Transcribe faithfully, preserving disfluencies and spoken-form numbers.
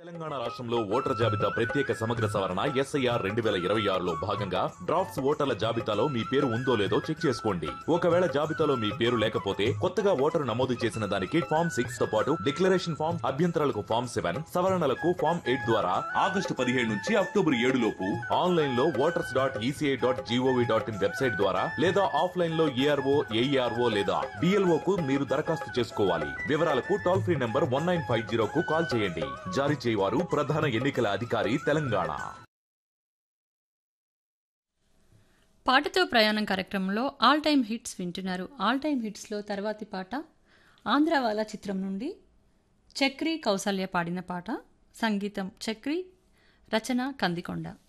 తెలంగాణ రాష్ట్రంలో ఓటర్ జాబితా ప్రత్యేక సమగ్ర సవరణ ఎస్ఐఆర్ రెండు వేల ఇరవై ఆరులో భాగంగా డ్రాఫ్ట్స్ ఓటర్ల జాబితాలో మీ పేరు ఉందో లేదో చెక్ చేసుకోండి. ఒకవేళ జాబితాలో మీ పేరు లేకపోతే కొత్తగా ఓటరు నమోదు చేసిన దానికి ఫామ్ సిక్స్ తో పాటు డిక్లరేషన్ ఫామ్, అభ్యంతరాలకు ఫామ్ సెవెన్, సవరణలకు ఫామ్ ఎయిట్ ద్వారా ఆగస్టు పదిహేడు నుంచి అక్టోబర్ ఏడు లోపు ఆన్లైన్ లో voters dot ECI dot GOV dot in website ద్వారా లేదా ఆఫ్లైన్ లో ఏఆర్ఓ ఏఈఆర్ఓ లేదా బిఎల్ఓ కు మీరు దరఖాస్తు చేసుకోవాలి. వివరాలకు toll free number one nine five zero కు కాల్ చేయండి. జారీ చేయవారు ప్రధాన ఎన్నికల అధికారి తెలంగాణ. పాటతో ప్రయాణం కార్యక్రమంలో ఆల్ టైమ్ హిట్స్ వింటున్నారు. ఆల్ టైమ్ హిట్స్లో తర్వాతి పాట ఆంధ్రవాల చిత్రం నుండి చక్రి కౌసల్య పాడిన పాట. సంగీతం చక్రి, రచన కందికొండ.